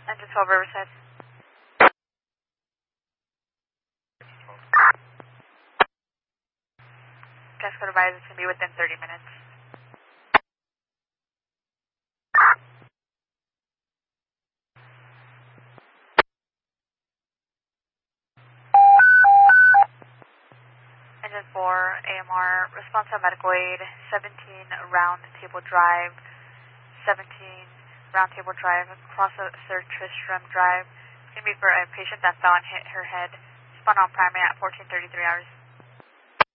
Engine 12 Riverside. Gas code advised it's going to be within 30 minutes. Engine 4, AMR, response on medical aid, 17 Round Table Drive, 17 Round Table Drive, across Sir Tristram Drive. It's going to be for a patient that fell and hit her head, spun on primary at 14:33 hours.